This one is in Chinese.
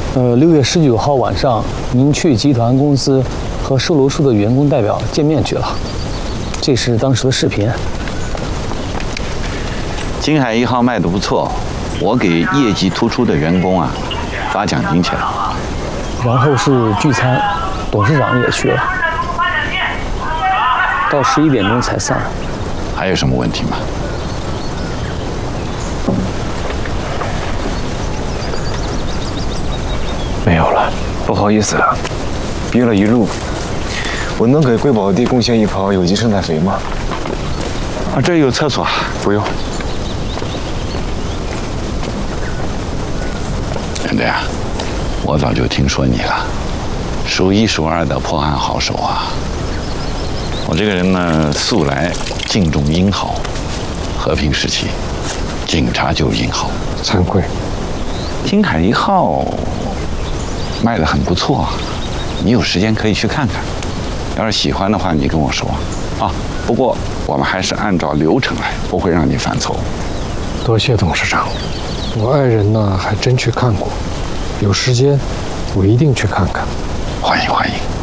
6月19号晚上，您去集团公司和售楼处的员工代表见面去了。这是当时的视频。 金海1号卖得不错，我给业绩突出的员工啊发奖金去了。 然后是聚餐，董事长也去了，到11点钟才散。 还有什么问题吗？ 没有了，不好意思了，憋了一路。我能给贵宝地贡献一泡有机生态肥吗？ 啊，这有厕所。 不用。 陈队啊，我早就听说你了，数1数2的破案好手啊。我这个人呢，素来敬重英豪，和平时期，警察就是英豪。 惭愧。 金海1号卖得很不错，你有时间可以去看看。要是喜欢的话，你跟我说啊。不过我们还是按照流程来，不会让你犯错误。 多谢董事长，我爱人呢还真去看过，有时间我一定去看看。 欢迎欢迎。